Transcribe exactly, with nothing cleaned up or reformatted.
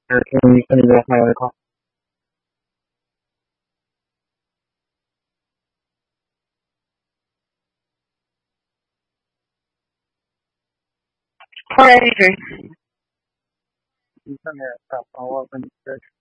是听你跟你的还有一块。Alrighty, Grace. You come here. Oh, I'll open this.